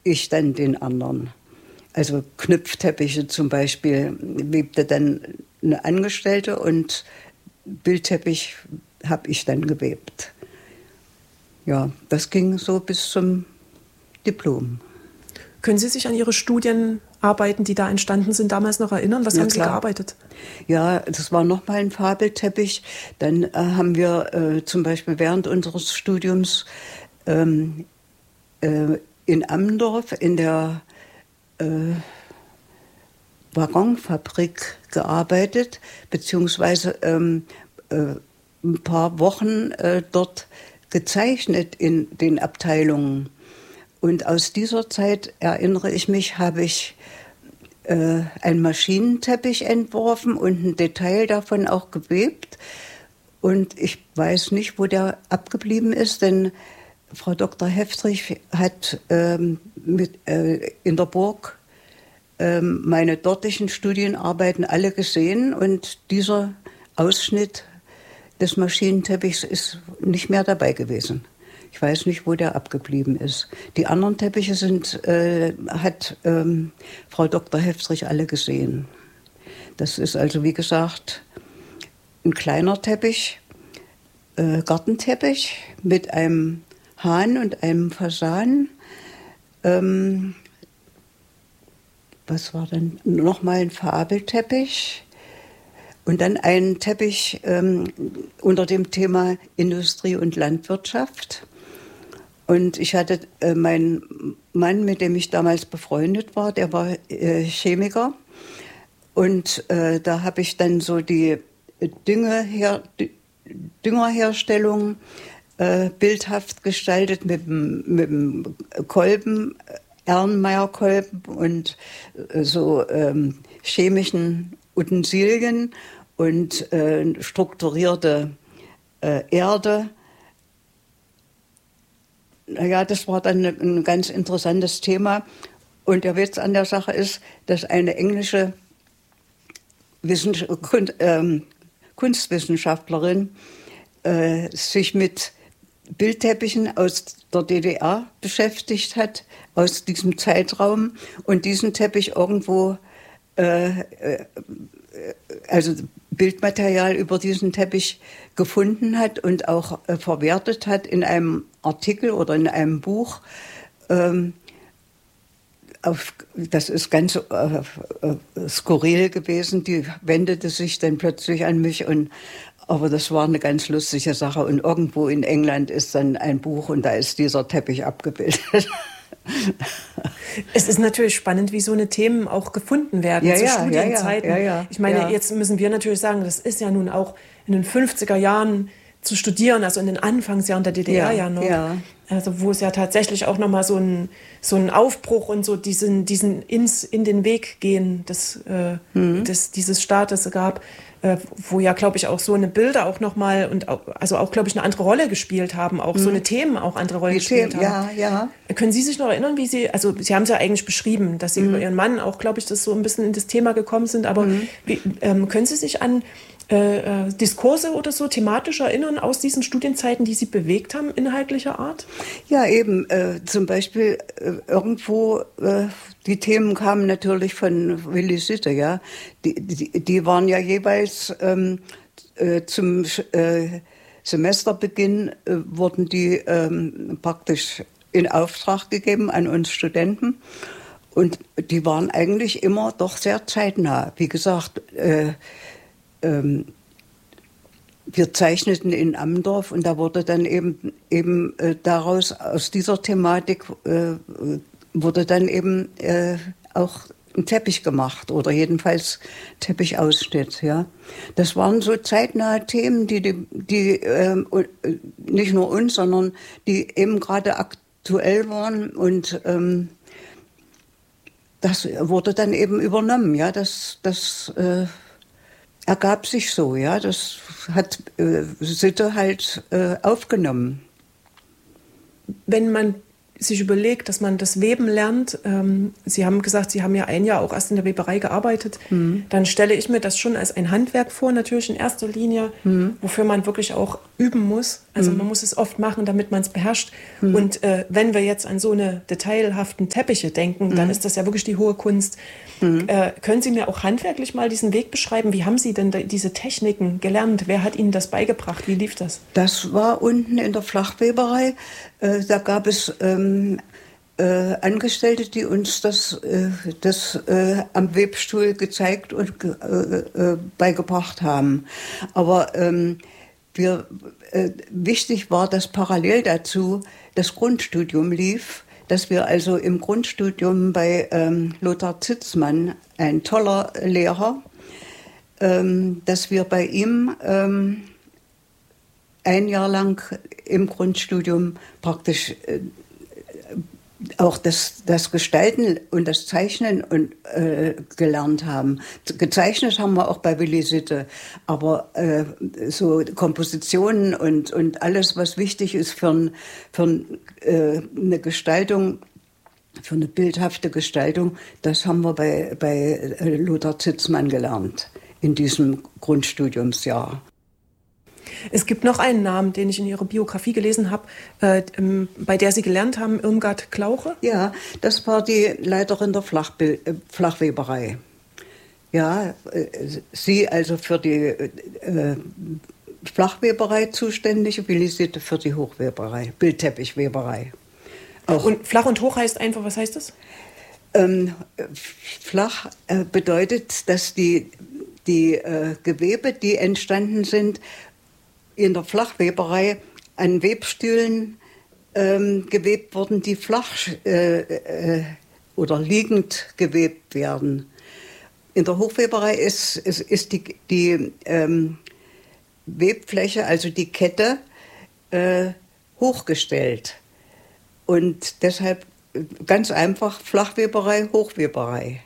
ich dann den anderen. Also Knüpfteppiche zum Beispiel webte dann eine Angestellte und Bildteppich habe ich dann gewebt. Ja, das ging so bis zum Diplom. Können Sie sich an Ihre Studienarbeiten, die da entstanden sind, damals noch erinnern? Was haben Sie gearbeitet? Ja, das war nochmal ein Fabelteppich. Dann haben wir zum Beispiel während unseres Studiums in Amdorf in der Waggonfabrik gearbeitet, beziehungsweise ein paar Wochen dort gezeichnet in den Abteilungen. Und aus dieser Zeit, erinnere ich mich, habe ich einen Maschinenteppich entworfen und ein Detail davon auch gewebt. Und ich weiß nicht, wo der abgeblieben ist, denn Frau Dr. Heftrich hat in der Burg meine dortigen Studienarbeiten alle gesehen und dieser Ausschnitt des Maschinenteppichs ist nicht mehr dabei gewesen. Ich weiß nicht, wo der abgeblieben ist. Die anderen Teppiche hat Frau Dr. Heftrich alle gesehen. Das ist also, wie gesagt, ein kleiner Teppich, Gartenteppich mit einem Hahn und einem Fasan. Was war denn? Nochmal ein Fabelteppich. Und dann ein Teppich unter dem Thema Industrie und Landwirtschaft. Und ich hatte meinen Mann, mit dem ich damals befreundet war, der war Chemiker. Und da habe ich dann so die Düngerherstellung bildhaft gestaltet mit dem Kolben, Erlenmeyer-Kolben und so chemischen Utensilien und strukturierte Erde. Naja, das war dann ein ganz interessantes Thema. Und der Witz an der Sache ist, dass eine englische Kunstwissenschaftlerin sich mit Bildteppichen aus der DDR beschäftigt hat, aus diesem Zeitraum, und diesen Teppich irgendwo, also Bildmaterial über diesen Teppich gefunden hat und auch verwertet hat in einem Artikel oder in einem Buch. Das ist ganz skurril gewesen. Die wendete sich dann plötzlich an mich, aber das war eine ganz lustige Sache. Und irgendwo in England ist dann ein Buch und da ist dieser Teppich abgebildet. Es ist natürlich spannend, wie so eine Themen auch gefunden werden zu Studienzeiten. Ja. Ich meine, jetzt müssen wir natürlich sagen, das ist ja nun auch in den 50er Jahren zu studieren, also in den Anfangsjahren der DDR ja noch. Ja. Also wo es ja tatsächlich auch nochmal so einen Aufbruch und so diesen in den Weg gehen dieses Staates gab, wo ja, glaube ich, auch so eine Bilder auch nochmal und also auch, glaube ich, eine andere Rolle gespielt haben, auch so eine Themen auch andere Rolle gespielt haben. Ja. Können Sie sich noch erinnern, Sie haben es ja eigentlich beschrieben, dass Sie über Ihren Mann auch, glaube ich, das so ein bisschen in das Thema gekommen sind, aber können Sie sich an Diskurse oder so thematisch erinnern aus diesen Studienzeiten, die Sie bewegt haben, inhaltlicher Art? Ja, eben. Zum Beispiel irgendwo, die Themen kamen natürlich von Willy Sitte, ja. Die waren ja jeweils zum Semesterbeginn wurden die praktisch in Auftrag gegeben an uns Studenten. Und die waren eigentlich immer doch sehr zeitnah. Wie gesagt, wir zeichneten in Amdorf und da wurde dann eben daraus, aus dieser Thematik, wurde dann eben auch ein Teppich gemacht oder jedenfalls Teppichausschnitt. Ja. Das waren so zeitnahe Themen, die nicht nur uns, sondern die eben gerade aktuell waren und das wurde dann eben übernommen. Ja. Das ergab sich so, ja. Das hat Sitte halt aufgenommen. Wenn man sich überlegt, dass man das Weben lernt, Sie haben gesagt, Sie haben ja ein Jahr auch erst in der Weberei gearbeitet, dann stelle ich mir das schon als ein Handwerk vor, natürlich in erster Linie, wofür man wirklich auch üben muss. Also man muss es oft machen, damit man es beherrscht. Und wenn wir jetzt an so eine detailhaften Teppiche denken, dann ist das ja wirklich die hohe Kunst. Können Sie mir auch handwerklich mal diesen Weg beschreiben? Wie haben Sie denn diese Techniken gelernt? Wer hat Ihnen das beigebracht? Wie lief das? Das war unten in der Flachweberei. Da gab es Angestellte, die uns das am Webstuhl gezeigt und beigebracht haben. Aber wichtig war, dass parallel dazu das Grundstudium lief, dass wir also im Grundstudium bei Lothar Zitzmann, ein toller Lehrer, dass wir bei ihm ein Jahr lang im Grundstudium praktisch auch das Gestalten und das Zeichnen gelernt haben. Gezeichnet haben wir auch bei Willi Sitte, aber so Kompositionen und alles, was wichtig ist für eine Gestaltung, für eine bildhafte Gestaltung, das haben wir bei Lothar Zitzmann gelernt in diesem Grundstudiumsjahr. Es gibt noch einen Namen, den ich in Ihrer Biografie gelesen habe, bei der Sie gelernt haben, Irmgard Klauche. Ja, das war die Leiterin der Flachweberei. Ja, sie also für die Flachweberei zuständig, Willi Sitte für die Hochweberei, Bildteppichweberei. Auch. Und flach und hoch heißt einfach, was heißt das? Flach bedeutet, dass die Gewebe, die entstanden sind, in der Flachweberei an Webstühlen gewebt wurden, die flach oder liegend gewebt werden. In der Hochweberei ist die Webfläche, also die Kette, hochgestellt. Und deshalb ganz einfach Flachweberei, Hochweberei.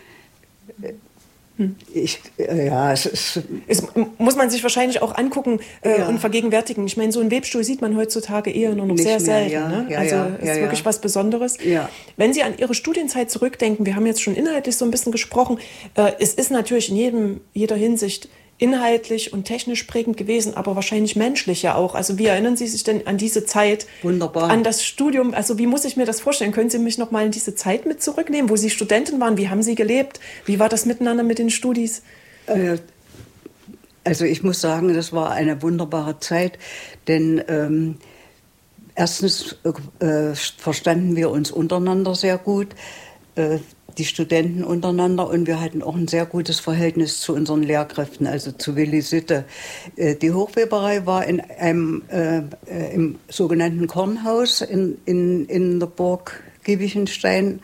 Muss man sich wahrscheinlich auch angucken und vergegenwärtigen. Ich meine, so einen Webstuhl sieht man heutzutage eher nur noch sehr selten. Ist wirklich was Besonderes. Ja. Wenn Sie an Ihre Studienzeit zurückdenken, wir haben jetzt schon inhaltlich so ein bisschen gesprochen, es ist natürlich in jeder Hinsicht inhaltlich und technisch prägend gewesen, aber wahrscheinlich menschlich ja auch. Also wie erinnern Sie sich denn an diese Zeit? Wunderbar. An das Studium? Also wie muss ich mir das vorstellen? Können Sie mich noch mal in diese Zeit mit zurücknehmen, wo Sie Studentin waren? Wie haben Sie gelebt? Wie war das miteinander mit den Studis? Also ich muss sagen, das war eine wunderbare Zeit, denn erstens verstanden wir uns untereinander sehr gut, die Studenten untereinander, und wir hatten auch ein sehr gutes Verhältnis zu unseren Lehrkräften, also zu Willi Sitte. Die Hochweberei war in einem im sogenannten Kornhaus in der Burg Giebichenstein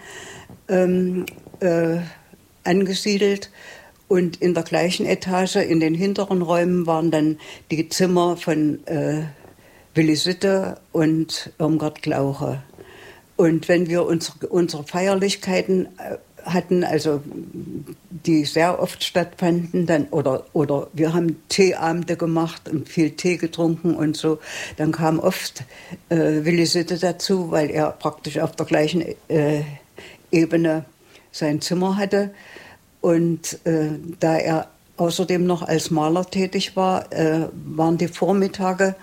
angesiedelt, und in der gleichen Etage, in den hinteren Räumen, waren dann die Zimmer von Willi Sitte und Irmgard Klauche. Und wenn wir unsere Feierlichkeiten hatten, also die sehr oft stattfanden, dann oder wir haben Teeabende gemacht und viel Tee getrunken und so, dann kam oft Willi Sitte dazu, weil er praktisch auf der gleichen Ebene sein Zimmer hatte. Und da er außerdem noch als Maler tätig war, waren die Vormittage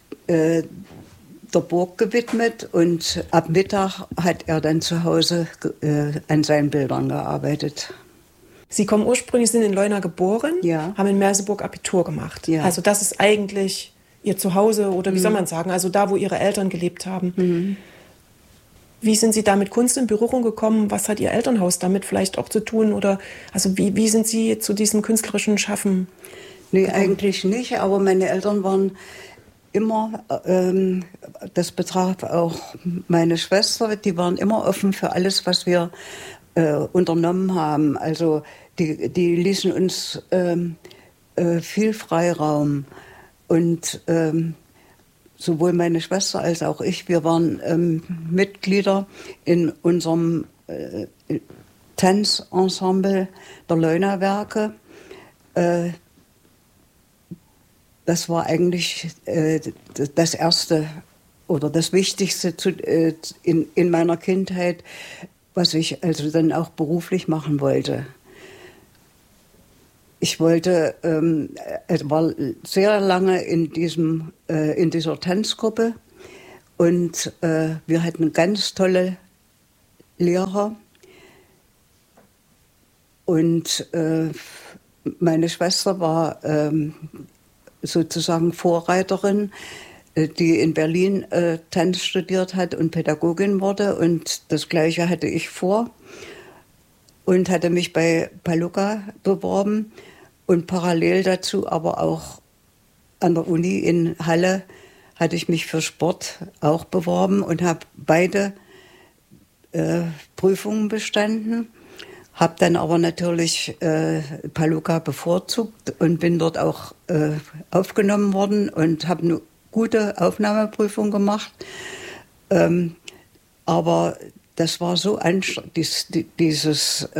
der Burg gewidmet, und ab Mittag hat er dann zu Hause an seinen Bildern gearbeitet. Sie kommen ursprünglich, sind in Leuna geboren, ja, haben in Merseburg Abitur gemacht. Ja. Also das ist eigentlich Ihr Zuhause, oder wie soll man sagen, also da, wo Ihre Eltern gelebt haben. Wie sind Sie da mit Kunst in Berührung gekommen? Was hat Ihr Elternhaus damit vielleicht auch zu tun? Oder also wie sind Sie zu diesem künstlerischen Schaffen gekommen? Eigentlich nicht, aber meine Eltern waren immer, das betraf auch meine Schwester, die waren immer offen für alles, was wir unternommen haben. Also die ließen uns viel Freiraum. Und sowohl meine Schwester als auch ich, wir waren Mitglieder in unserem Tanzensemble der Leuna-Werke. Das war eigentlich das erste oder das Wichtigste in meiner Kindheit, was ich also dann auch beruflich machen wollte. Ich wollte, war sehr lange in dieser Tanzgruppe und wir hatten ganz tolle Lehrer und meine Schwester war sozusagen Vorreiterin, die in Berlin Tanz studiert hat und Pädagogin wurde, und das Gleiche hatte ich vor und hatte mich bei Palluca beworben und parallel dazu aber auch an der Uni in Halle hatte ich mich für Sport auch beworben und habe beide Prüfungen bestanden, habe dann aber natürlich Palluca bevorzugt und bin dort auch aufgenommen worden und habe eine gute Aufnahmeprüfung gemacht. Aber das war so anstrengend, dieses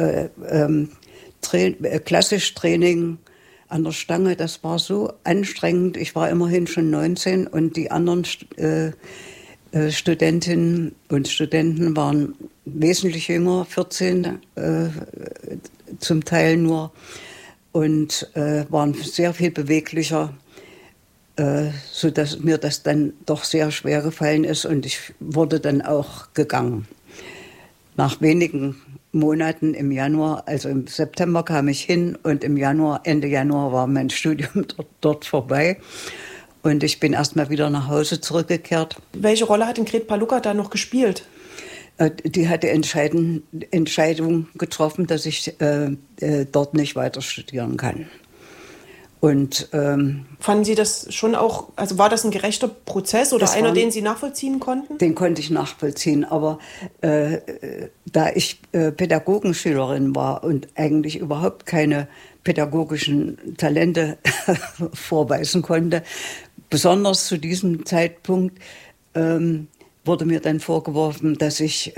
klassisch Training an der Stange, das war so anstrengend. Ich war immerhin schon 19 und die anderen Studentinnen und Studenten waren wesentlich jünger, 14 zum Teil nur, und waren sehr viel beweglicher, sodass mir das dann doch sehr schwer gefallen ist, und ich wurde dann auch gegangen. Nach wenigen Monaten im Januar, also im September kam ich hin und im Januar, Ende Januar war mein Studium dort vorbei. Und ich bin erst mal wieder nach Hause zurückgekehrt. Welche Rolle hat denn Gret Palluca da noch gespielt? Die hat die Entscheidung getroffen, dass ich dort nicht weiter studieren kann. Und fanden Sie das schon auch, also war das ein gerechter Prozess oder einer, den Sie nachvollziehen konnten? Den konnte ich nachvollziehen, aber da ich Pädagogenschülerin war und eigentlich überhaupt keine pädagogischen Talente vorweisen konnte, besonders zu diesem Zeitpunkt wurde mir dann vorgeworfen, dass ich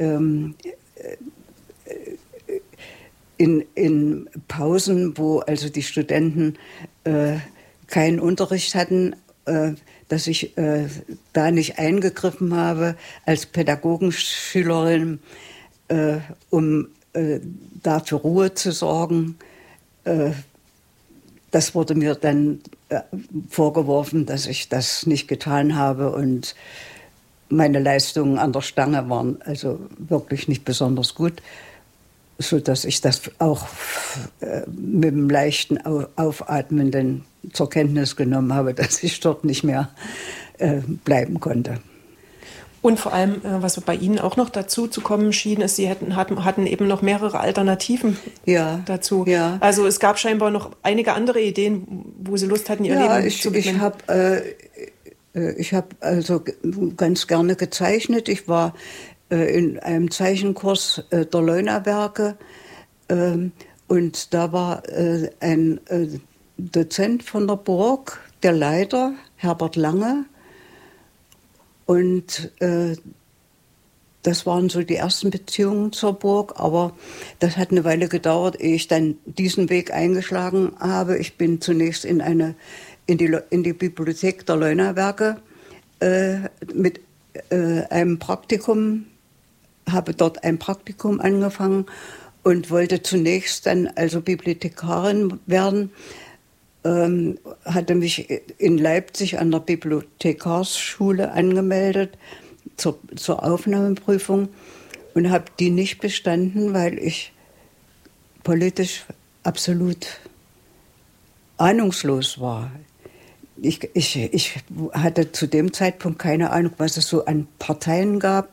in Pausen, wo also die Studenten keinen Unterricht hatten, dass ich da nicht eingegriffen habe als Pädagogenschülerin, um da für Ruhe zu sorgen. Das wurde mir dann vorgeworfen, dass ich das nicht getan habe, und meine Leistungen an der Stange waren also wirklich nicht besonders gut, sodass ich das auch mit einem leichten Aufatmen zur Kenntnis genommen habe, dass ich dort nicht mehr bleiben konnte. Und vor allem, was bei Ihnen auch noch dazu zu kommen schien, ist, Sie hatten eben noch mehrere Alternativen dazu. Ja. Also es gab scheinbar noch einige andere Ideen, wo Sie Lust hatten, Ihr Leben zu beginnen. Ich habe also ganz gerne gezeichnet. Ich war in einem Zeichenkurs der Leunawerke und da war ein Dozent von der Burg, der Leiter, Herbert Lange, und das waren so die ersten Beziehungen zur Burg, aber das hat eine Weile gedauert, ehe ich dann diesen Weg eingeschlagen habe. Ich bin zunächst in die Bibliothek der Leunawerke mit einem Praktikum, habe dort ein Praktikum angefangen und wollte zunächst dann also Bibliothekarin werden. Hatte mich in Leipzig an der Bibliothekarsschule angemeldet zur Aufnahmeprüfung und habe die nicht bestanden, weil ich politisch absolut ahnungslos war. Ich hatte zu dem Zeitpunkt keine Ahnung, was es so an Parteien gab.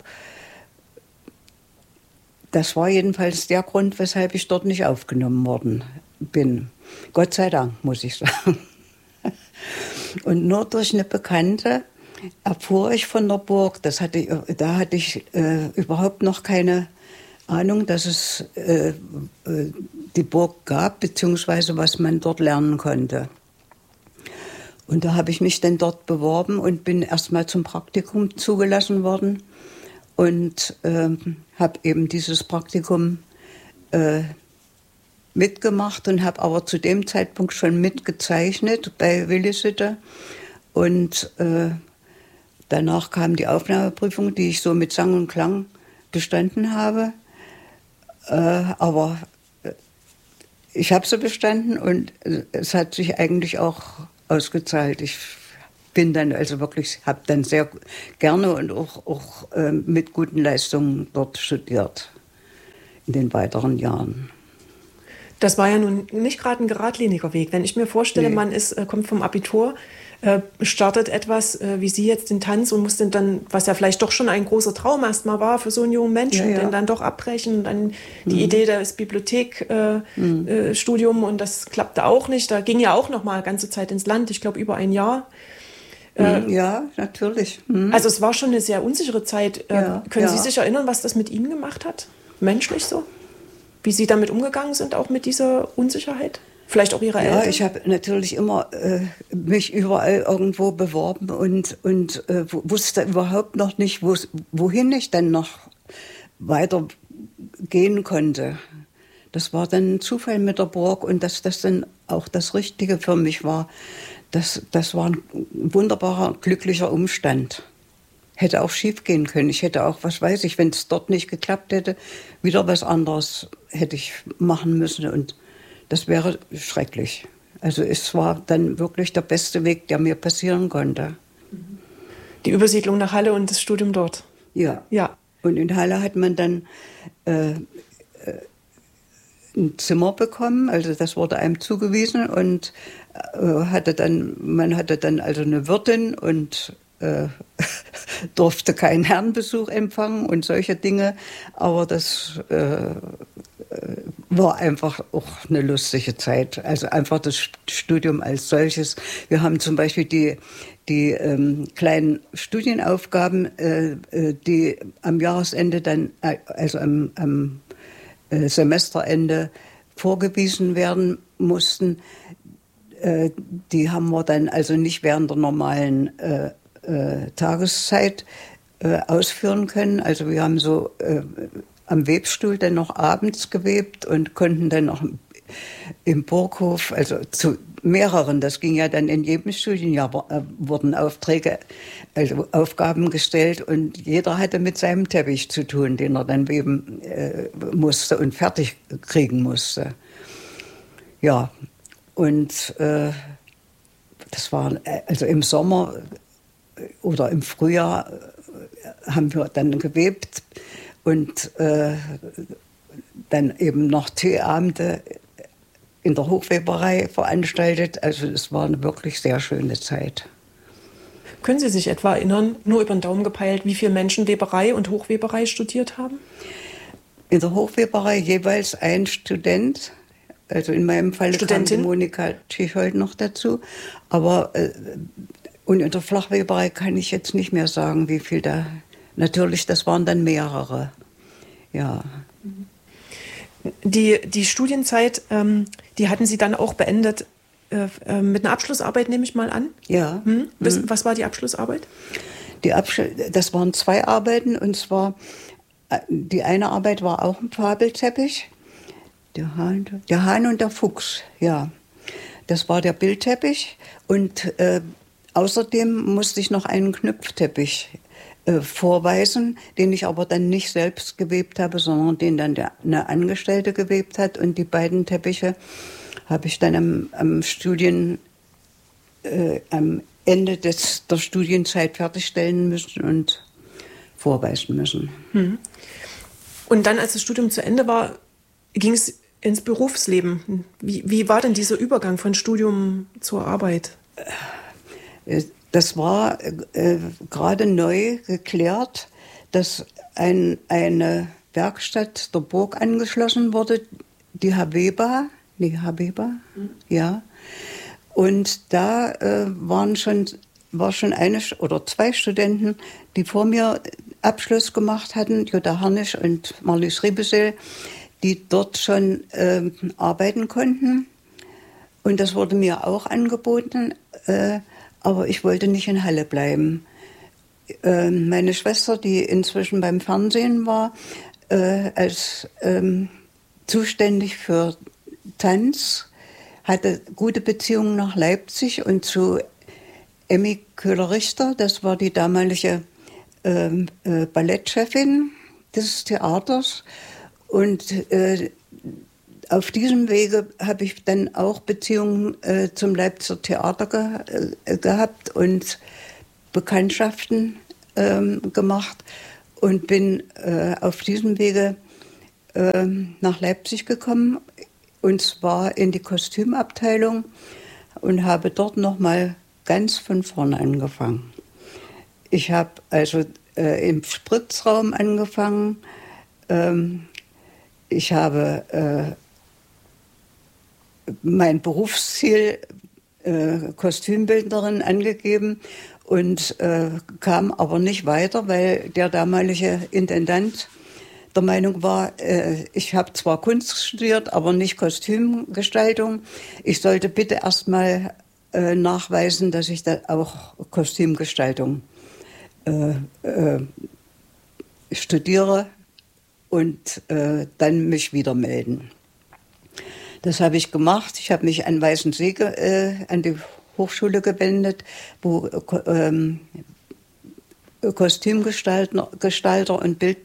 Das war jedenfalls der Grund, weshalb ich dort nicht aufgenommen worden bin. Gott sei Dank, muss ich sagen. Und nur durch eine Bekannte erfuhr ich von der Burg, da hatte ich überhaupt noch keine Ahnung, dass es die Burg gab, beziehungsweise was man dort lernen konnte. Und da habe ich mich dann dort beworben und bin erstmal zum Praktikum zugelassen worden und habe eben dieses Praktikum mitgemacht und habe aber zu dem Zeitpunkt schon mitgezeichnet bei Willi Sitte und danach kam die Aufnahmeprüfung, die ich so mit Sang und Klang bestanden habe. Aber ich habe sie bestanden und es hat sich eigentlich auch ausgezahlt. Ich bin dann also wirklich, habe dann sehr gerne und auch mit guten Leistungen dort studiert in den weiteren Jahren. Das war ja nun nicht gerade ein geradliniger Weg. Wenn ich mir vorstelle, man kommt vom Abitur, startet etwas wie Sie jetzt den Tanz und muss dann, was ja vielleicht doch schon ein großer Traum erstmal war für so einen jungen Menschen, den dann doch abbrechen und dann die Idee des Bibliothekstudium und das klappte auch nicht. Da ging ja auch noch mal ganze Zeit ins Land, ich glaube über ein Jahr. Ja, natürlich. Also es war schon eine sehr unsichere Zeit. Können Sie sich erinnern, was das mit Ihnen gemacht hat? Menschlich so? Wie Sie damit umgegangen sind, auch mit dieser Unsicherheit? Vielleicht auch Ihre Eltern? Ja, ich habe natürlich immer mich überall irgendwo beworben und wusste überhaupt noch nicht, wohin ich dann noch weiter gehen konnte. Das war dann ein Zufall mit der Burg und dass das dann auch das Richtige für mich war. Das war ein wunderbarer, glücklicher Umstand. Hätte auch schief gehen können. Ich hätte auch, was weiß ich, wenn es dort nicht geklappt hätte, wieder was anderes hätte ich machen müssen. Und das wäre schrecklich. Also es war dann wirklich der beste Weg, der mir passieren konnte. Die Übersiedlung nach Halle und das Studium dort. Ja. Und in Halle hat man dann ein Zimmer bekommen, also das wurde einem zugewiesen und man hatte dann also eine Wirtin und durfte keinen Herrenbesuch empfangen und solche Dinge, aber das war einfach auch eine lustige Zeit, also einfach das Studium als solches. Wir haben zum Beispiel die kleinen Studienaufgaben, die am Jahresende dann, also am Semesterende vorgewiesen werden mussten, die haben wir dann also nicht während der normalen Tageszeit ausführen können. Also wir haben so am Webstuhl dann noch abends gewebt und konnten dann noch im Burghof, also zu mehreren, das ging ja dann in jedem Studienjahr, wurden Aufträge, also Aufgaben gestellt und jeder hatte mit seinem Teppich zu tun, den er dann weben musste und fertig kriegen musste. Ja, und das war, also im Sommer oder im Frühjahr haben wir dann gewebt und dann eben noch Teeabende in der Hochweberei veranstaltet. Also es war eine wirklich sehr schöne Zeit. Können Sie sich etwa erinnern, nur über den Daumen gepeilt, wie viele Menschen Weberei und Hochweberei studiert haben? In der Hochweberei jeweils ein Student. Also in meinem Fall kam die Monika Tschichold noch dazu. Aber und in der Flachweberei kann ich jetzt nicht mehr sagen, wie viel da. Natürlich, das waren dann mehrere. Ja. Die Studienzeit, die hatten Sie dann auch beendet mit einer Abschlussarbeit, nehme ich mal an? Ja. Was war die Abschlussarbeit? Das waren 2 Arbeiten, und zwar die eine Arbeit war auch ein Fabelteppich. Der Hahn und der Fuchs, ja. Das war der Bildteppich und außerdem musste ich noch einen Knüpfteppich vorweisen, den ich aber dann nicht selbst gewebt habe, sondern den dann eine Angestellte gewebt hat. Und die beiden Teppiche habe ich dann am Ende der Studienzeit fertigstellen müssen und vorweisen müssen. Und dann, als das Studium zu Ende war, ging es ins Berufsleben. Wie war denn dieser Übergang von Studium zur Arbeit? Das war gerade neu geklärt, dass eine Werkstatt der Burg angeschlossen wurde, die Habeba, ja. Und da war schon eine oder 2 Studenten, die vor mir Abschluss gemacht hatten, Jutta Harnisch und Marlies Riebesel, die dort schon arbeiten konnten. Und das wurde mir auch angeboten, aber ich wollte nicht in Halle bleiben. Meine Schwester, die inzwischen beim Fernsehen war, als zuständig für Tanz, hatte gute Beziehungen nach Leipzig und zu Emmy Köhler-Richter, das war die damalige Ballettchefin des Theaters. Und auf diesem Wege habe ich dann auch Beziehungen zum Leipziger Theater gehabt und Bekanntschaften gemacht und bin auf diesem Wege nach Leipzig gekommen, und zwar in die Kostümabteilung, und habe dort nochmal ganz von vorne angefangen. Ich habe also im Spritzraum angefangen. Ich habe mein Berufsziel Kostümbildnerin angegeben und kam aber nicht weiter, weil der damalige Intendant der Meinung war, ich habe zwar Kunst studiert, aber nicht Kostümgestaltung. Ich sollte bitte erstmal nachweisen, dass ich da auch Kostümgestaltung studiere und dann mich wieder melden. Das habe ich gemacht. Ich habe mich an Weißensee an die Hochschule gewendet, wo Kostümgestalter und Bild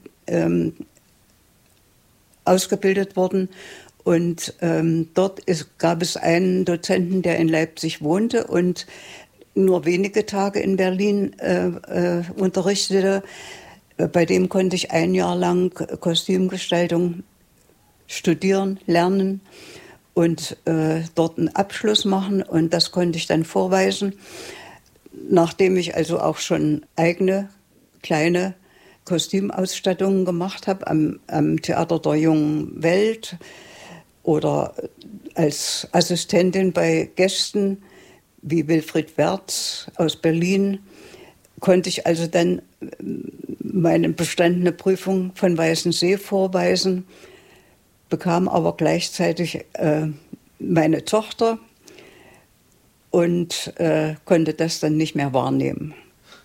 ausgebildet wurden. Und dort gab es einen Dozenten, der in Leipzig wohnte und nur wenige Tage in Berlin unterrichtete. Bei dem konnte ich ein Jahr lang Kostümgestaltung studieren, lernen und dort einen Abschluss machen. Und das konnte ich dann vorweisen, nachdem ich also auch schon eigene kleine Kostümausstattungen gemacht habe am Theater der Jungen Welt oder als Assistentin bei Gästen wie Wilfried Wertz aus Berlin, konnte ich also dann meine bestandene Prüfung von Weißensee vorweisen, bekam aber gleichzeitig meine Tochter und konnte das dann nicht mehr wahrnehmen.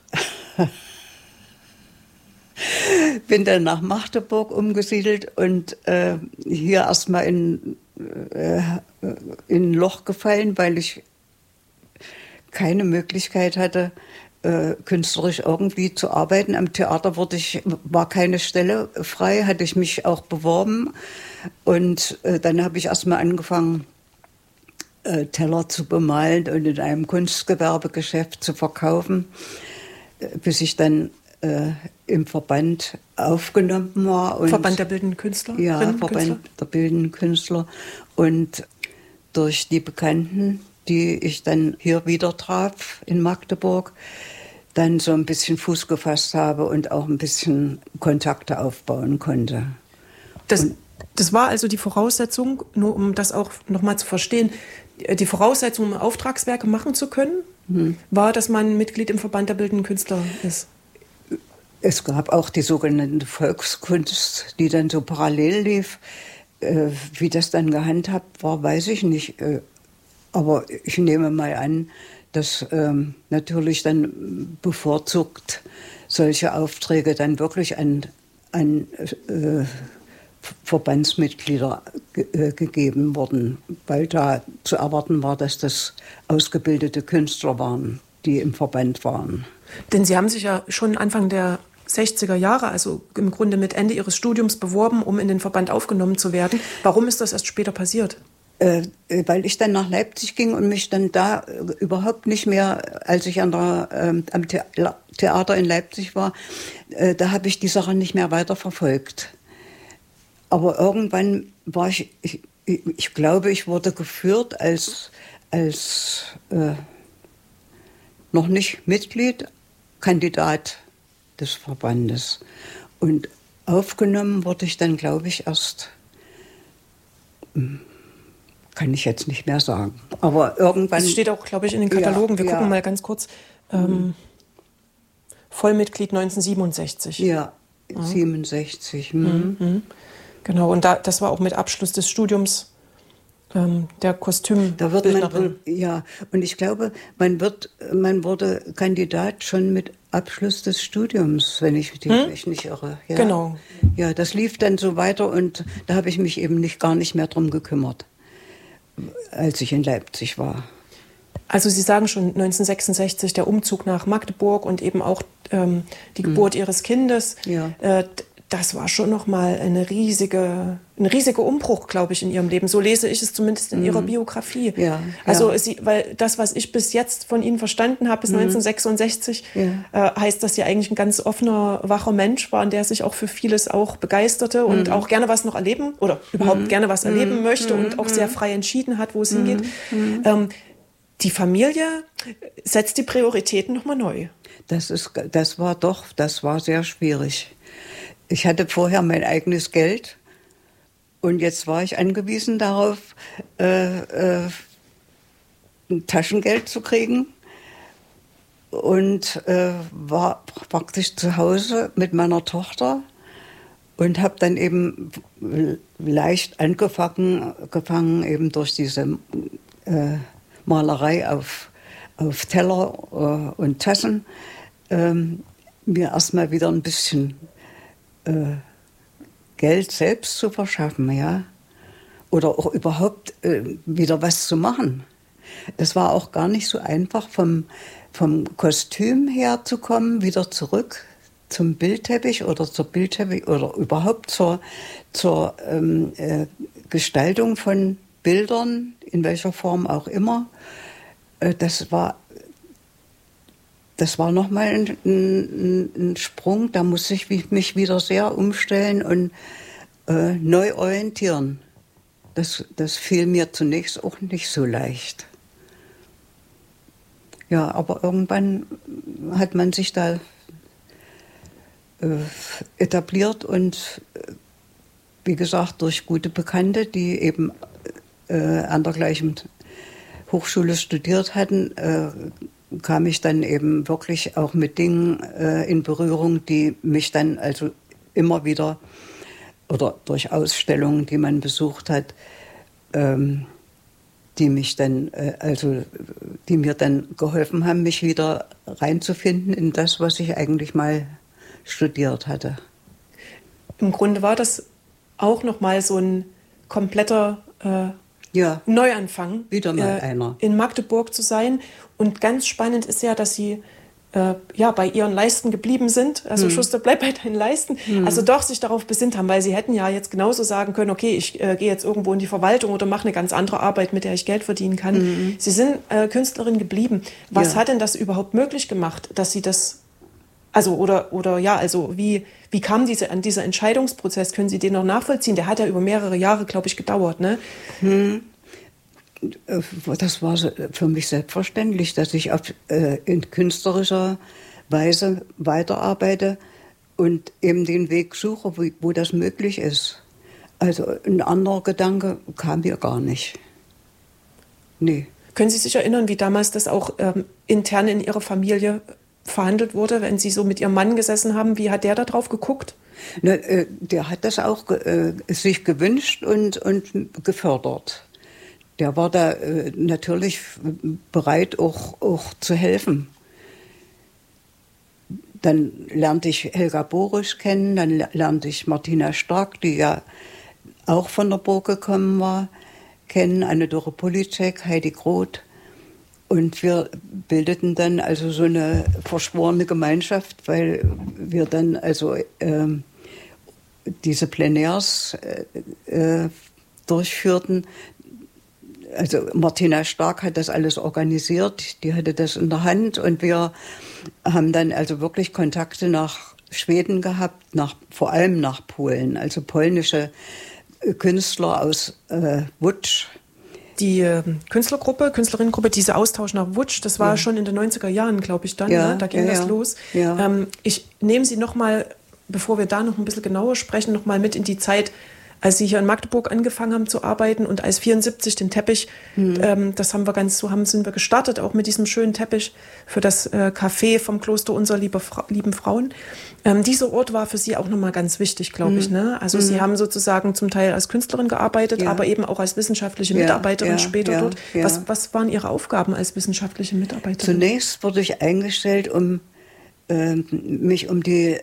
Bin dann nach Magdeburg umgesiedelt und hier erstmal in ein Loch gefallen, weil ich keine Möglichkeit hatte, künstlerisch irgendwie zu arbeiten. Am Theater war keine Stelle frei, hatte ich mich auch beworben. Und dann habe ich erstmal angefangen, Teller zu bemalen und in einem Kunstgewerbegeschäft zu verkaufen, bis ich dann im Verband aufgenommen war. Und Verband der Bildenden Künstler? Ja, Verband der Bildenden Künstler. Und durch die Bekannten, die ich dann hier wieder traf in Magdeburg, dann so ein bisschen Fuß gefasst habe und auch ein bisschen Kontakte aufbauen konnte. Das war also die Voraussetzung, nur um das auch nochmal zu verstehen, die Voraussetzung, um Auftragswerke machen zu können, war, dass man Mitglied im Verband der Bildenden Künstler ist? Es gab auch die sogenannte Volkskunst, die dann so parallel lief. Wie das dann gehandhabt war, weiß ich nicht. Aber ich nehme mal an, dass natürlich dann bevorzugt solche Aufträge dann wirklich an Verbandsmitglieder gegeben wurden, weil da zu erwarten war, dass das ausgebildete Künstler waren, die im Verband waren. Denn Sie haben sich ja schon Anfang der 60er Jahre, also im Grunde mit Ende Ihres Studiums, beworben, um in den Verband aufgenommen zu werden. Warum ist das erst später passiert? Weil ich dann nach Leipzig ging und mich dann da überhaupt nicht mehr, als ich am Theater in Leipzig war, da habe ich die Sache nicht mehr weiter verfolgt. Aber irgendwann war ich glaube, ich wurde geführt als noch nicht Mitglied, Kandidat des Verbandes. Und aufgenommen wurde ich dann, glaube ich, erst, kann ich jetzt nicht mehr sagen. Aber irgendwann... Das steht auch, glaube ich, in den Katalogen. Wir gucken mal ganz kurz. Vollmitglied 1967. Ja, 67. Genau, und das war auch mit Abschluss des Studiums der Kostümbildnerin. Und ich glaube, man wurde Kandidat schon mit Abschluss des Studiums, wenn ich mich nicht irre. Ja. Genau. Ja, das lief dann so weiter und da habe ich mich eben gar nicht mehr drum gekümmert, als ich in Leipzig war. Also Sie sagen schon 1966 der Umzug nach Magdeburg und eben auch die Geburt Ihres Kindes. Ja. Das war schon nochmal ein riesiger Umbruch, glaube ich, in Ihrem Leben. So lese ich es zumindest in Ihrer Biografie. Ja, also weil das, was ich bis jetzt von Ihnen verstanden habe, bis 1966, heißt, dass Sie eigentlich ein ganz offener, wacher Mensch waren, der sich auch für vieles auch begeisterte und auch gerne was noch erleben oder überhaupt gerne was erleben möchte und auch sehr frei entschieden hat, wo es hingeht. Die Familie setzt die Prioritäten nochmal neu. Das war sehr schwierig. Ich hatte vorher mein eigenes Geld und jetzt war ich angewiesen darauf, Taschengeld zu kriegen und war praktisch zu Hause mit meiner Tochter und habe dann eben leicht angefangen eben durch diese Malerei auf Teller und Tassen, mir erstmal wieder ein bisschen Geld selbst zu verschaffen, ja. Oder auch überhaupt wieder was zu machen. Es war auch gar nicht so einfach, vom Kostüm her zu kommen, wieder zurück zum Bildteppich oder überhaupt zur Gestaltung von Bildern, in welcher Form auch immer. Das war nochmal ein Sprung, da muss ich mich wieder sehr umstellen und neu orientieren. Das fiel mir zunächst auch nicht so leicht. Ja, aber irgendwann hat man sich da etabliert und wie gesagt, durch gute Bekannte, die eben an der gleichen Hochschule studiert hatten, kam ich dann eben wirklich auch mit Dingen in Berührung, die mich dann also immer wieder, oder durch Ausstellungen, die man besucht hat, die mir dann geholfen haben, mich wieder reinzufinden in das, was ich eigentlich mal studiert hatte. Im Grunde war das auch nochmal so ein kompletter Neuanfang. Wieder mal einer. In Magdeburg zu sein. Und ganz spannend ist ja, dass Sie bei Ihren Leisten geblieben sind. Also Schuster, bleib bei deinen Leisten. Also doch sich darauf besinnt haben, weil Sie hätten ja jetzt genauso sagen können, okay, ich gehe jetzt irgendwo in die Verwaltung oder mache eine ganz andere Arbeit, mit der ich Geld verdienen kann. Sie sind Künstlerin geblieben. Was hat denn das überhaupt möglich gemacht, dass Sie das, wie kam dieser Entscheidungsprozess? Können Sie den noch nachvollziehen? Der hat ja über mehrere Jahre, glaube ich, gedauert, ne? Das war für mich selbstverständlich, dass ich in künstlerischer Weise weiterarbeite und eben den Weg suche, wo das möglich ist. Also ein anderer Gedanke kam mir gar nicht. Nee. Können Sie sich erinnern, wie damals das auch intern in Ihrer Familie verhandelt wurde, wenn Sie so mit Ihrem Mann gesessen haben? Wie hat der da drauf geguckt? Na, der hat das auch sich gewünscht und gefördert. Der war da natürlich bereit, auch zu helfen. Dann lernte ich Helga Borisch kennen, dann lernte ich Martina Stark, die ja auch von der Burg gekommen war, kennen, Anne-Dore Polizek, Heidi Groth. Und wir bildeten dann also so eine verschworene Gemeinschaft, weil wir dann also diese Plenaires durchführten. Also Martina Stark hat das alles organisiert, die hatte das in der Hand und wir haben dann also wirklich Kontakte nach Schweden gehabt, vor allem nach Polen, also polnische Künstler aus Łódź. Die Künstlerinnengruppe, dieser Austausch nach Łódź, das war schon in den 90er Jahren, glaube ich, dann, ne? Da ging das los. Ja. Ich nehme Sie nochmal, bevor wir da noch ein bisschen genauer sprechen, nochmal mit in die Zeit, als Sie hier in Magdeburg angefangen haben zu arbeiten und als 74 den Teppich, das haben wir sind wir gestartet, auch mit diesem schönen Teppich für das Café vom Kloster Unser lieben Frauen. Dieser Ort war für Sie auch nochmal ganz wichtig, glaube ich. Ne? Also Sie haben sozusagen zum Teil als Künstlerin gearbeitet, aber eben auch als wissenschaftliche Mitarbeiterin später dort. Ja. Was waren Ihre Aufgaben als wissenschaftliche Mitarbeiterin? Zunächst wurde ich eingestellt, mich um die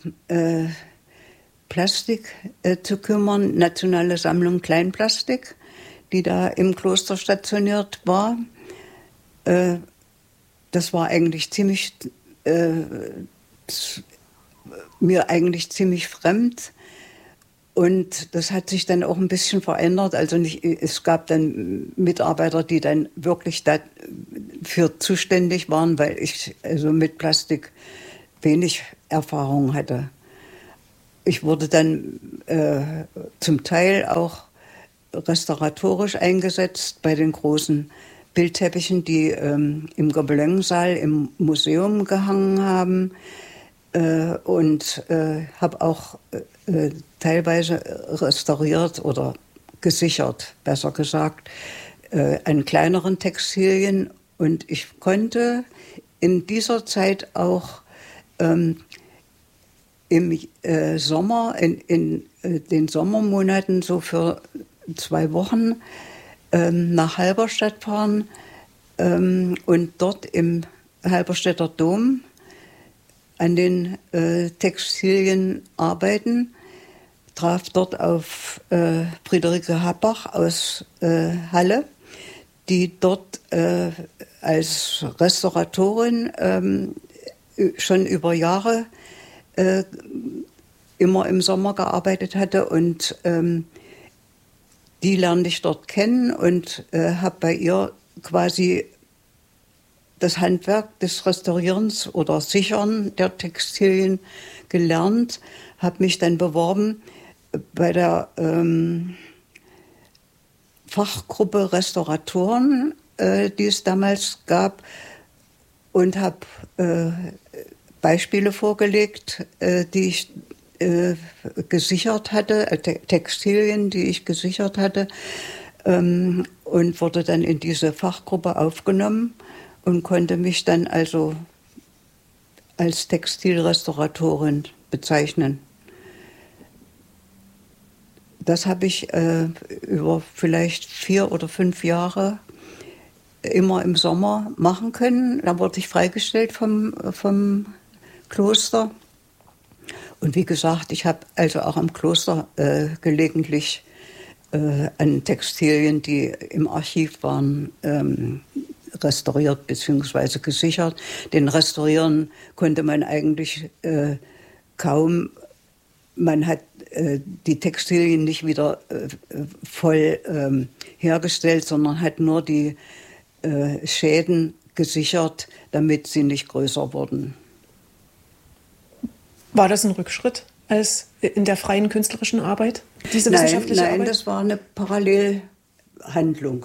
Plastik zu kümmern, Nationale Sammlung Kleinplastik, die da im Kloster stationiert war. das war eigentlich mir eigentlich ziemlich fremd. Und das hat sich dann auch ein bisschen verändert. Also es gab dann Mitarbeiter, die dann wirklich dafür zuständig waren, weil ich also mit Plastik wenig Erfahrung hatte. Ich wurde dann zum Teil auch restauratorisch eingesetzt bei den großen Bildteppichen, die im Gobelin-Saal im Museum gehangen haben. Und habe auch teilweise restauriert oder gesichert, besser gesagt, an kleineren Textilien. Und ich konnte in dieser Zeit auch im Sommer, in den Sommermonaten so für 2 Wochen nach Halberstadt fahren und dort im Halberstädter Dom an den Textilien arbeiten, traf dort auf Friederike Happach aus Halle, die dort als Restauratorin schon über Jahre immer im Sommer gearbeitet hatte, und die lernte ich dort kennen und habe bei ihr quasi das Handwerk des Restaurierens oder Sichern der Textilien gelernt, habe mich dann beworben bei der Fachgruppe Restauratoren, die es damals gab, und habe Beispiele vorgelegt, die ich gesichert hatte, Textilien, die ich gesichert hatte, und wurde dann in diese Fachgruppe aufgenommen und konnte mich dann also als Textilrestauratorin bezeichnen. Das habe ich über vielleicht 4 oder 5 Jahre immer im Sommer machen können. Da wurde ich freigestellt vom Kloster. Und wie gesagt, ich habe also auch am Kloster gelegentlich an Textilien, die im Archiv waren, restauriert bzw. gesichert. Den Restaurieren konnte man eigentlich kaum. Man hat die Textilien nicht wieder voll hergestellt, sondern hat nur die Schäden gesichert, damit sie nicht größer wurden. War das ein Rückschritt als in der freien künstlerischen Arbeit, diese wissenschaftliche Arbeit? Nein, das war eine Parallelhandlung.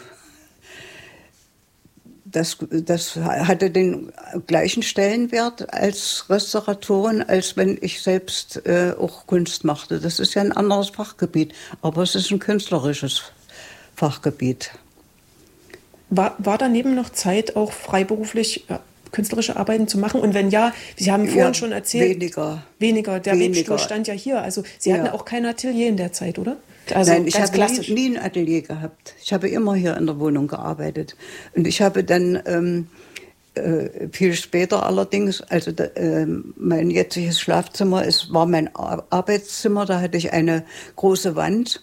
Das hatte den gleichen Stellenwert als Restauratorin, als wenn ich selbst auch Kunst machte. Das ist ja ein anderes Fachgebiet, aber es ist ein künstlerisches Fachgebiet. War daneben noch Zeit, auch freiberuflich künstlerische Arbeiten zu machen? Und wenn ja, Sie haben vorhin schon erzählt... Weniger. Der Webstuhl stand ja hier. Also Sie hatten auch kein Atelier in der Zeit, oder? Also nein, ich habe nie ein Atelier gehabt. Ich habe immer hier in der Wohnung gearbeitet. Und ich habe dann viel später allerdings, also mein jetziges Schlafzimmer war mein Arbeitszimmer. Da hatte ich eine große Wand.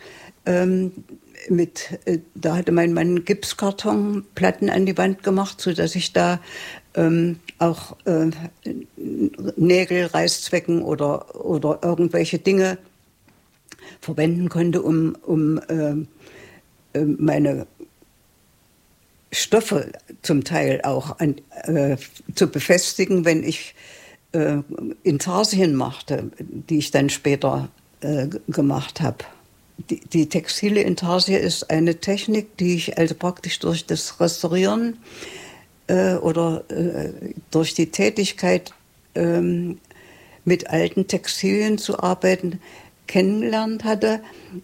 Da hatte mein Mann Gipskartonplatten an die Wand gemacht, sodass ich da auch Nägel, Reißzwecken oder irgendwelche Dinge verwenden konnte, um meine Stoffe zum Teil auch zu befestigen, wenn ich Intarsien machte, die ich dann später gemacht habe. Die textile Intarsie ist eine Technik, die ich also praktisch durch das Restaurieren oder durch die Tätigkeit mit alten Textilien zu arbeiten kennengelernt hatte.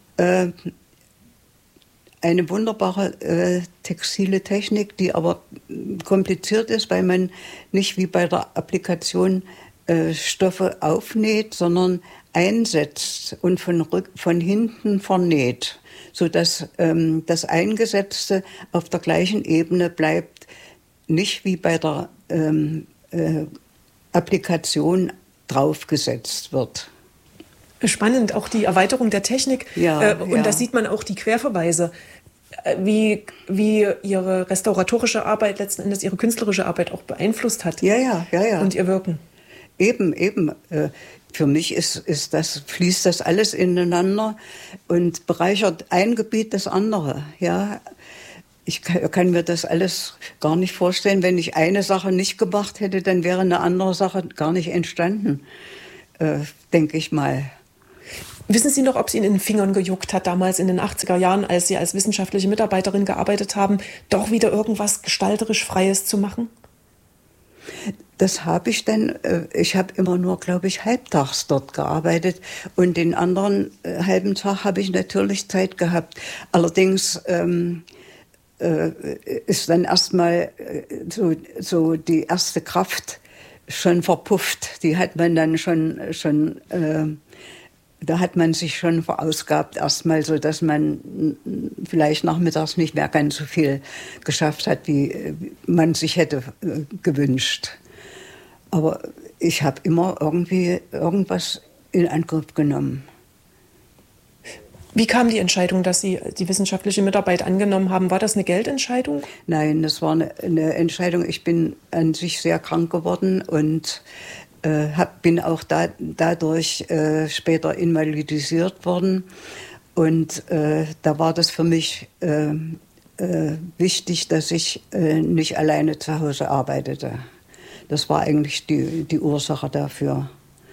Eine wunderbare textile Technik, die aber kompliziert ist, weil man nicht wie bei der Applikation Stoffe aufnäht, sondern einsetzt und von hinten vernäht, sodass das Eingesetzte auf der gleichen Ebene bleibt, nicht wie bei der Applikation draufgesetzt wird. Spannend, auch die Erweiterung der Technik. Und da sieht man auch die Querverweise. wie ihre restauratorische Arbeit letzten Endes ihre künstlerische Arbeit auch beeinflusst hat. Ja. Und ihr Wirken. Eben. Für mich fließt das alles ineinander und bereichert ein Gebiet das andere. Ja, ich kann mir das alles gar nicht vorstellen. Wenn ich eine Sache nicht gemacht hätte, dann wäre eine andere Sache gar nicht entstanden, denke ich mal. Wissen Sie noch, ob es Ihnen in den Fingern gejuckt hat, damals in den 80er Jahren, als Sie als wissenschaftliche Mitarbeiterin gearbeitet haben, doch wieder irgendwas gestalterisch Freies zu machen? Das habe ich dann, ich habe immer nur, glaube ich, halbtags dort gearbeitet und den anderen halben Tag habe ich natürlich Zeit gehabt. Allerdings ist dann erstmal so die erste Kraft schon verpufft. Die hat man dann schon da hat man sich schon verausgabt erstmal, so dass man vielleicht nachmittags nicht mehr ganz so viel geschafft hat, wie man sich hätte gewünscht. Aber ich habe immer irgendwie irgendwas in Angriff genommen. Wie kam die Entscheidung, dass Sie die wissenschaftliche Mitarbeit angenommen haben? War das eine Geldentscheidung? Nein, das war eine Entscheidung. Ich bin an sich sehr krank geworden und bin auch dadurch später invalidisiert worden. Und da war das für mich wichtig, dass ich nicht alleine zu Hause arbeitete. Das war eigentlich die Ursache dafür.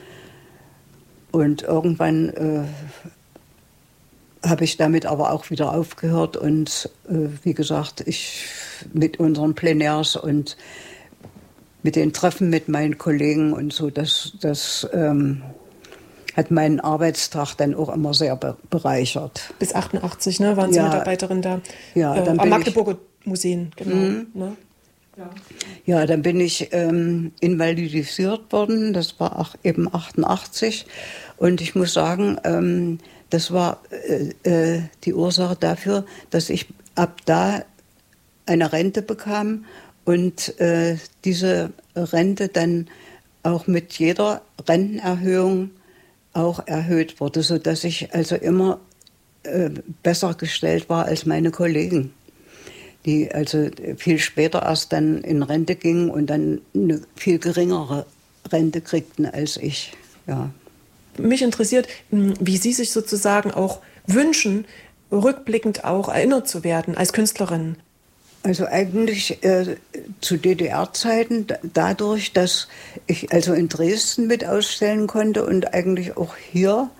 Und irgendwann habe ich damit aber auch wieder aufgehört und wie gesagt, ich mit unseren Plenärs und mit den Treffen mit meinen Kollegen und so, das hat meinen Arbeitstag dann auch immer sehr bereichert. Bis 88, ne, waren Sie Mitarbeiterin da? Ja, am Magdeburger Museen, genau. Ne? Ja, dann bin ich invalidisiert worden, das war eben 88 und ich muss sagen, das war die Ursache dafür, dass ich ab da eine Rente bekam und diese Rente dann auch mit jeder Rentenerhöhung auch erhöht wurde, sodass ich also immer besser gestellt war als meine Kollegen, die also viel später erst dann in Rente gingen und dann eine viel geringere Rente kriegten als ich. Ja. Mich interessiert, wie Sie sich sozusagen auch wünschen, rückblickend auch erinnert zu werden als Künstlerin. Also eigentlich zu DDR-Zeiten dadurch, dass ich also in Dresden mit ausstellen konnte und eigentlich auch hier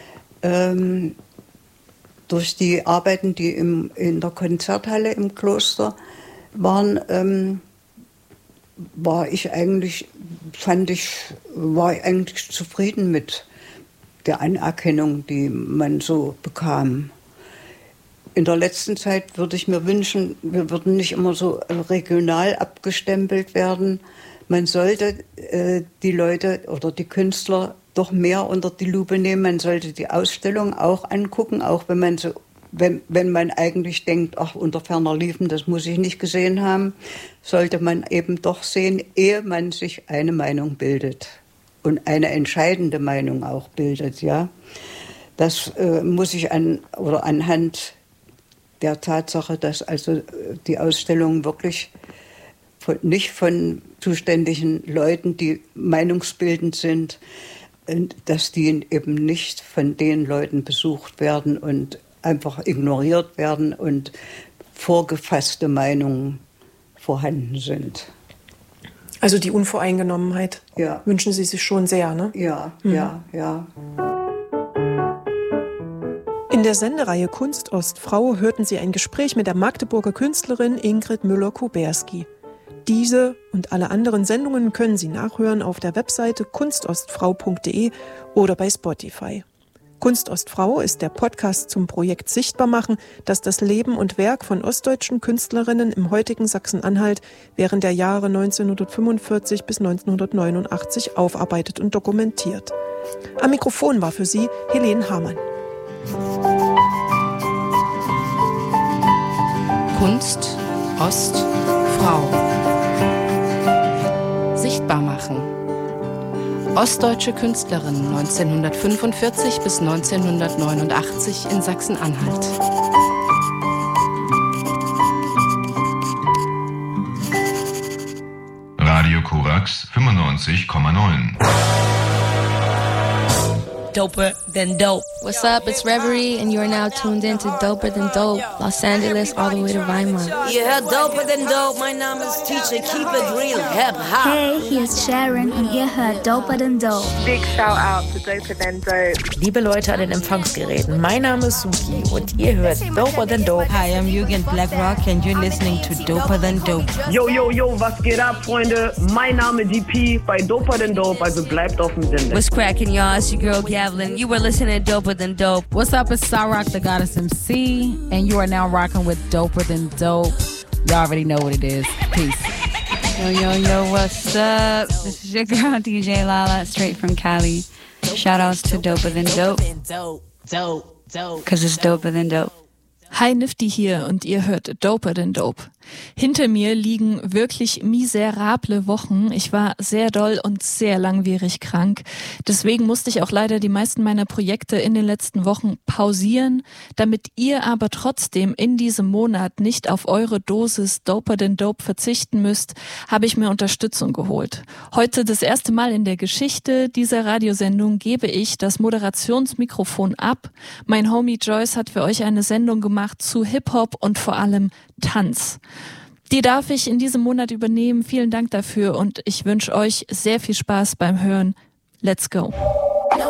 durch die Arbeiten, die in der Konzerthalle im Kloster waren, war ich eigentlich zufrieden mit der Anerkennung, die man so bekam. In der letzten Zeit würde ich mir wünschen, wir würden nicht immer so regional abgestempelt werden. Man sollte die Leute oder die Künstler doch mehr unter die Lupe nehmen. Man sollte die Ausstellung auch angucken, auch wenn man eigentlich denkt, ach, unter ferner Liefen, das muss ich nicht gesehen haben, sollte man eben doch sehen, ehe man sich eine Meinung bildet und eine entscheidende Meinung auch bildet. Ja, das muss ich anhand der Tatsache, dass also die Ausstellung wirklich nicht von zuständigen Leuten, die meinungsbildend sind, dass die eben nicht von den Leuten besucht werden und einfach ignoriert werden und vorgefasste Meinungen vorhanden sind. Also die Unvoreingenommenheit wünschen Sie sich schon sehr, ne? Ja. In der Sendereihe Kunst Ostfrau hörten Sie ein Gespräch mit der Magdeburger Künstlerin Ingrid Müller-Kuberski. Diese und alle anderen Sendungen können Sie nachhören auf der Webseite kunstostfrau.de oder bei Spotify. Kunst Ostfrau ist der Podcast zum Projekt Sichtbarmachen, das das Leben und Werk von ostdeutschen Künstlerinnen im heutigen Sachsen-Anhalt während der Jahre 1945 bis 1989 aufarbeitet und dokumentiert. Am Mikrofon war für Sie Helene Hamann. Kunst Ostfrau. Sichtbar machen. Ostdeutsche Künstlerin 1945 bis 1989 in Sachsen-Anhalt. Korax 95,9. Doper than dope. What's up? It's Reverie, and you are now tuned in to Doper Than Dope, Los Angeles all the way to Weimar. Yeah, Doper Than Dope. Mein Name ist Teacher. Keep it real, hip-hop. Hey, hier ist Sharon und ihr hört Doper Than Dope. Big shout out to Doper Than Dope. Liebe Leute an den Empfangsgeräten, mein Name ist Suki und ihr hört Doper Than Dope. Hi, I'm Jürgen Blackrock and you're listening to Doper Than Dope. Yo, yo, yo, was geht ab, Freunde? Mein Name DP bei Doper Than Dope, also bleibt auf dem Sender. What's cracking, y'all? It's your girl Gavlin. You were listening to Doper Than Dope. What's up? It's Cyrock, the Goddess MC, and you are now rocking with Doper Than Dope. Y'all already know what it is. Peace. Yo, yo, yo, what's up? This is your girl DJ Lala, straight from Cali. Shout outs to Doper Than Dope. Cause it's Doper Than Dope. Hi, Nifty hier und ihr hört Doper Than Dope. Hinter mir liegen wirklich miserable Wochen. Ich war sehr doll und sehr langwierig krank. Deswegen musste ich auch leider die meisten meiner Projekte in den letzten Wochen pausieren. Damit ihr aber trotzdem in diesem Monat nicht auf eure Dosis Doper Than Dope verzichten müsst, habe ich mir Unterstützung geholt. Heute das erste Mal in der Geschichte dieser Radiosendung gebe ich das Moderationsmikrofon ab. Mein Homie Joyce hat für euch eine Sendung gemacht zu Hip-Hop und vor allem Tanz. Die darf ich in diesem Monat übernehmen. Vielen Dank dafür und ich wünsche euch sehr viel Spaß beim Hören. Let's go.